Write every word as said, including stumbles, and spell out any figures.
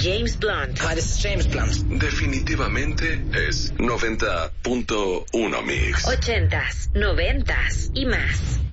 James Blunt. Hi, this is James Blunt. Definitivamente es noventa punto uno Mix. Ochentas, noventas y más.